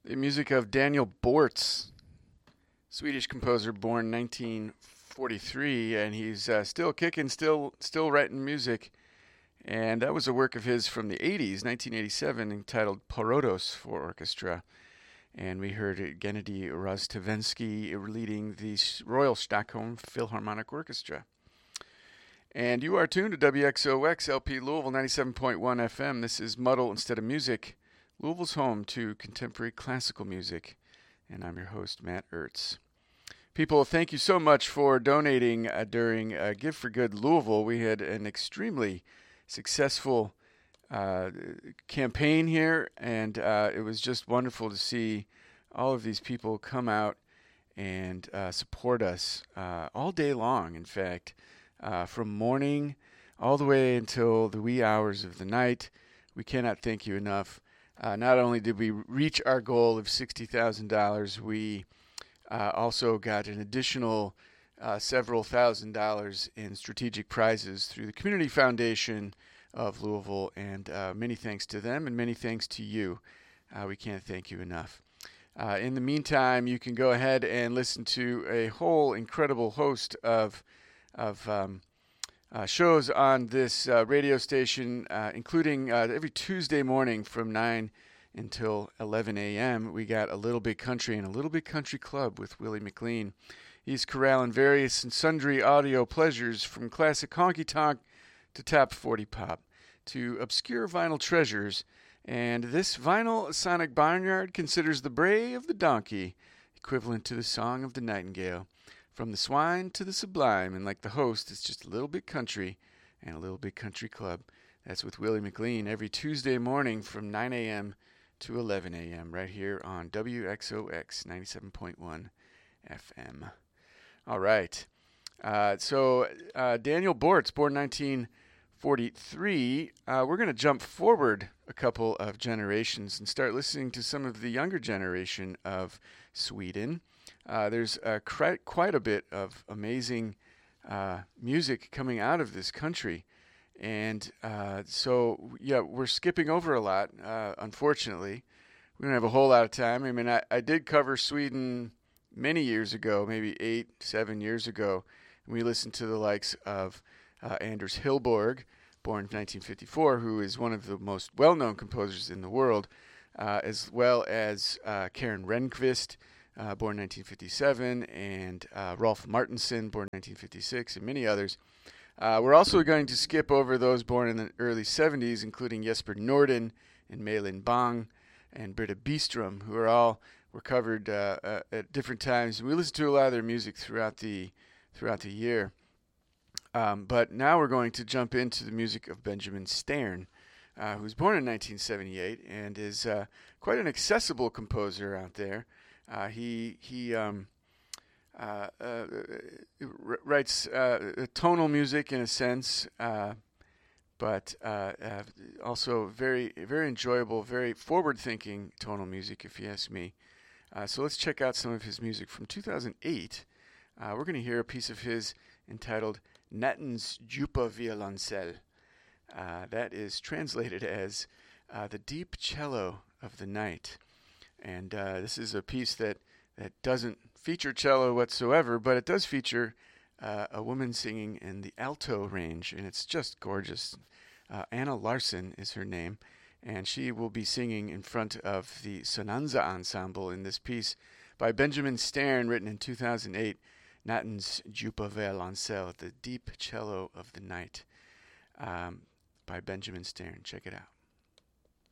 The music of Daniel Bortz, Swedish composer born 1943, and he's still kicking, still writing music. And that was a work of his from the 80s, 1987, entitled Porodos for Orchestra. And we heard Gennady Rozhtevensky leading the Royal Stockholm Philharmonic Orchestra. And you are tuned to WXOX LP Louisville 97.1 FM. This is Muddle Instead of Music, Louisville's home to contemporary classical music. And I'm your host, Matt Ertz. People, thank you so much for donating during Give for Good Louisville. We had an extremely successful campaign here, and it was just wonderful to see all of these people come out and support us all day long, in fact. From morning all the way until the wee hours of the night. We cannot thank you enough. Not only did we reach our goal of $60,000, we also got an additional several $1,000s in strategic prizes through the Community Foundation of Louisville, and many thanks to them and many thanks to you. We can't thank you enough. In the meantime, you can go ahead and listen to a whole incredible host of shows on this radio station, including every Tuesday morning from 9 until 11 a.m. We got A Little Big Country and A Little Big Country Club with Willie McLean. He's corralling various and sundry audio pleasures from classic honky-tonk to top 40 pop to obscure vinyl treasures. And this vinyl sonic barnyard considers the bray of the donkey equivalent to the song of the nightingale. From the swine to the sublime, and like the host, it's just a little bit country and a little bit country club. That's with Willie McLean every Tuesday morning from 9 a.m. to 11 a.m. right here on WXOX 97.1 FM. All right. So Daniel Bortz, born 1943. We're going to jump forward a couple of generations and start listening to some of the younger generation of Sweden. There's quite a bit of amazing music coming out of this country. And so, we're skipping over a lot, unfortunately. We don't have a whole lot of time. I mean, I did cover Sweden many years ago, maybe 7 years ago. And we listened to the likes of Anders Hillborg, born in 1954, who is one of the most well-known composers in the world, as well as Karen Renqvist, born 1957, and Rolf Martinson, born 1956, and many others. We're also going to skip over those born in the early 70s, including Jesper Norden and Malin Bang and Britta Bistrom, who were covered at different times. We listened to a lot of their music throughout the year. But now we're going to jump into the music of Benjamin Stern, who was born in 1978 and is quite an accessible composer out there. He writes tonal music in a sense, but also very, very enjoyable, very forward-thinking tonal music, if you ask me. So let's check out some of his music from 2008. We're going to hear a piece of his entitled Nattens djupa violoncel. That is translated as the deep cello of the night. And this is a piece that doesn't feature cello whatsoever, but it does feature a woman singing in the alto range, and it's just gorgeous. Anna Larson is her name, and she will be singing in front of the Sonanza Ensemble in this piece by Benjamin Stern, written in 2008, Nattens djupa violoncel, the deep cello of the night, by Benjamin Stern. Check it out.